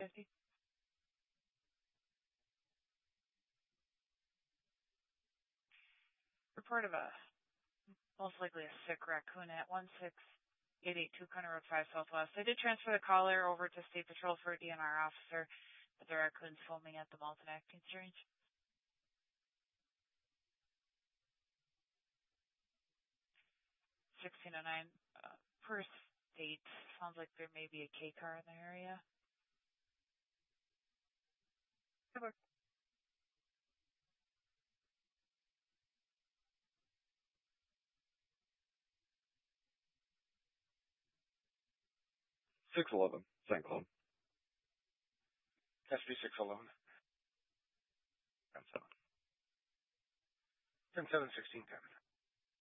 50. Report of a most likely a sick raccoon at 16882 Connor Road 5 Southwest. I did transfer the caller over to State Patrol for a DNR officer, but the raccoon's foaming at the mouth and acting strange. 1609 per state. Sounds like there may be a K car in the area. Over. 611, St. Cloud. SB 611. 10-7. 10-7, 1610.